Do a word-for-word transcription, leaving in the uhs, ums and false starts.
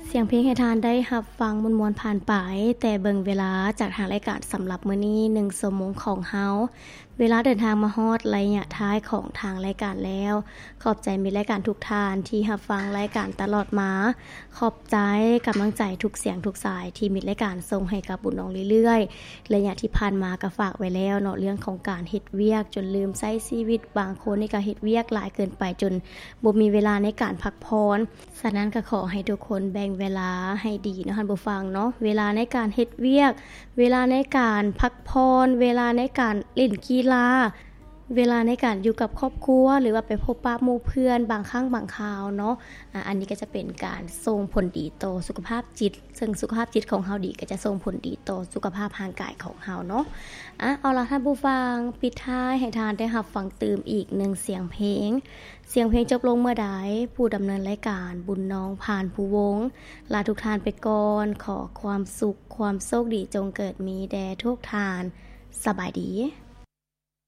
เสียงเพลงให้ทานได้รับฟังมวลๆผ่านไปแต่เบิ่งเวลาจากทางรายการสำหรับมื้อนี้หนึ่งชั่วโมงของเฮาเวลาเดินทางมาฮอดระยะท้ายของทางรายการแล้วขอบใจมิตรรายการทุกท่านที่รับฟังรายการตลอดมาขอบใจกำลังใจทุกเสียงทุกสายที่มิตรรายการส่งให้กับบุญน้องเรื่อยๆระยะที่ผ่านมาก็ฝากไว้แล้วเนาะเรื่องของการเฮ็ดเวียกจนลืมใช้ชีวิตบางคนนี่ก็เฮ็ดเวียกหลายเกินไปจนบ่มีเวลาในการพักผ่อนฉะนั้นก็ขอให้ทุกคนแบ่งเวลาให้ดีเนาะท่านผู้ฟังเนาะเวลาในการเฮ็ดเวียกเวลาในการพักผ่อนเวลาในการเล่นกีฬาเวลาในการอยู่กับครอบครัวหรือว่าไปพบปะหมู่เพื่อนบางครั้งบางคราวเนาะอ่ะอันนี้ก็จะเป็นการส่งผลดีต่อสุขภาพจิตซึ่งสุขภาพจิตของเฮาดีก็จะส่งผลดีต่อสุขภาพร่างกายของเฮาเนาะอ่ะเอาล่ะท่านผู้ฟังปิดท้ายให้ทานได้รับฟังตื่มอีกหนึ่งเสียงเพลงเสียงเพลงจบลงเมื่อใดผู้ดำเนินรายการบุญน้องผ่านผู้วงลาทุกท่านไปก่อนขอความสุขความโชคดีจงเกิดมีแด่ทุกท่านสบายดี